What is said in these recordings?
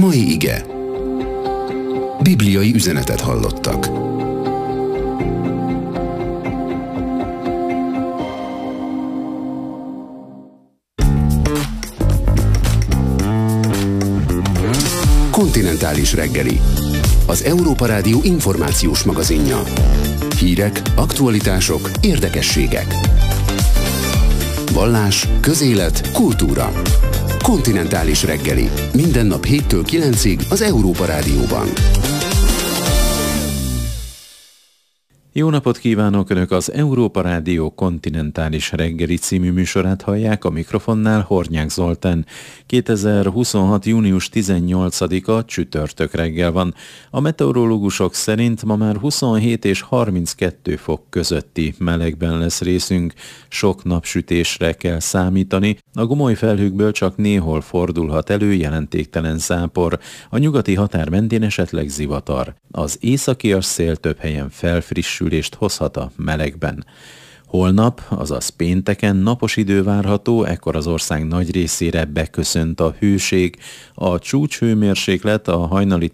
mai ige. Bibliai üzenetet hallottak. Kontinentális reggeli. Az Európa Rádió információs magazinja. Hírek, aktualitások, érdekességek. Vallás, közélet, kultúra. Kontinentális reggeli. Minden nap 7-től 9-ig az Európa Rádióban. Jó napot kívánok! Önök az Európa Rádió Kontinentális reggeli című műsorát hallják, a mikrofonnál Hornyák Zoltán. 2026. június 18-a csütörtök reggel van. A meteorológusok szerint ma már 27 és 32 fok közötti melegben lesz részünk. Sok napsütésre kell számítani. A gomoly felhőkből csak néhol fordulhat elő jelentéktelen zápor. A nyugati határ mentén esetleg zivatar. Az északias szél több helyen felfrissülést hozhat a melegben. Holnap, azaz pénteken napos idő várható, ekkor az ország nagy részére beköszönt a hőség. A csúcshőmérséklet a hajnali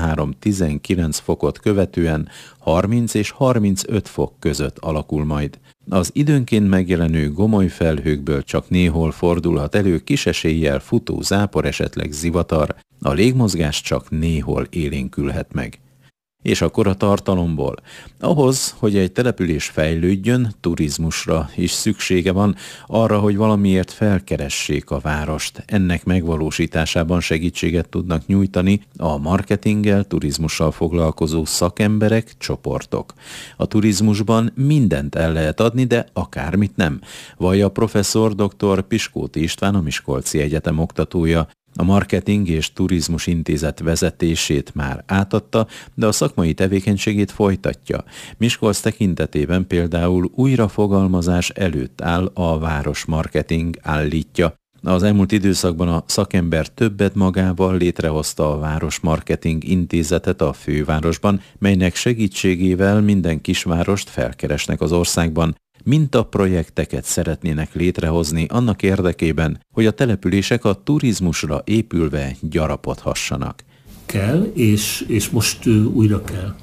13-19 fokot követően 30 és 35 fok között alakul majd. Az időnként megjelenő gomoly felhőkből csak néhol fordulhat elő kis eséllyel futó zápor, esetleg zivatar, a légmozgás csak néhol élénkülhet meg. És akkor a tartalomból. Ahhoz, hogy egy település fejlődjön, turizmusra is szüksége van, arra, hogy valamiért felkeressék a várost. Ennek megvalósításában segítséget tudnak nyújtani a marketinggel, turizmussal foglalkozó szakemberek, csoportok. A turizmusban mindent el lehet adni, de akármit nem. Vallja professzor dr. Piskóti István, a Miskolci Egyetem oktatója. A Marketing és Turizmus Intézet vezetését már átadta, de a szakmai tevékenységét folytatja. Miskolc tekintetében például újrafogalmazás előtt áll a városmarketing, állítja. Az elmúlt időszakban a szakember többet magával létrehozta a Városmarketing Intézetet a fővárosban, melynek segítségével minden kisvárost felkeresnek az országban. Mintaprojekteket szeretnének létrehozni annak érdekében, hogy a települések a turizmusra épülve gyarapodhassanak. Kell, és most újra kell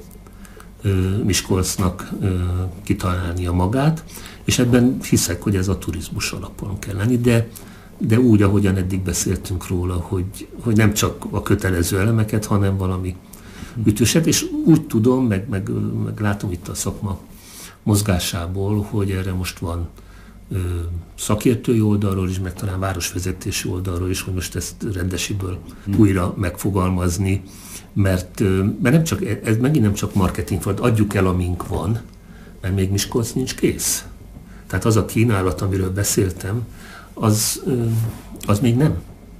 Miskolcnak kitalálnia magát, és ebben hiszek, hogy ez a turizmus alapon kell lenni, de úgy, ahogyan eddig beszéltünk róla, hogy nem csak a kötelező elemeket, hanem valami ütőset, és úgy tudom, meg látom itt a szakma mozgásából, hogy erre most van szakértői oldalról is, meg talán városvezetési oldalról is, hogy most ezt rendesiből újra megfogalmazni, mert nem csak, ez megint nem csak marketing, vagy adjuk el, amink van, mert még Miskolc nincs kész. Tehát az a kínálat, amiről beszéltem, az még nem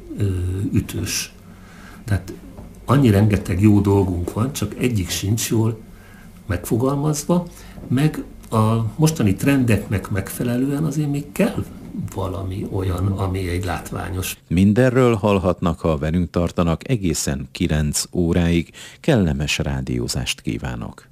ütős. Tehát annyi rengeteg jó dolgunk van, csak egyik sincs jól megfogalmazva, meg a mostani trendeknek megfelelően azért még kell valami olyan, ami egy látványos. Mindenről hallhatnak, ha velünk tartanak egészen 9 óráig. Kellemes rádiózást kívánok!